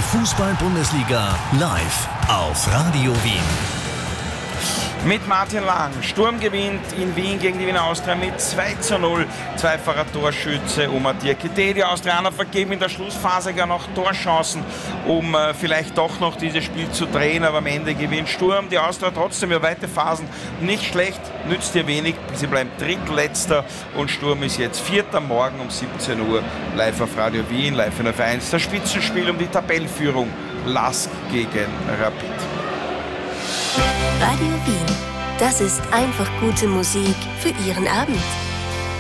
Fußball-Bundesliga live auf Radio Wien. Mit Martin Lang. Sturm gewinnt in Wien gegen die Wiener Austria mit 2:0. Zweifacher Torschütze Omar Diakité. Die Austrianer vergeben in der Schlussphase gar noch Torchancen, um vielleicht doch noch dieses Spiel zu drehen. Aber am Ende gewinnt Sturm. Die Austria trotzdem über weite Phasen nicht schlecht, nützt ihr wenig. Sie bleiben drittletzter und Sturm ist jetzt Vierter. Morgen um 17 Uhr live auf Radio Wien, live in F1. Das Spitzenspiel um die Tabellenführung. LASK gegen Rapid. Radio Wien. Das ist einfach gute Musik für Ihren Abend.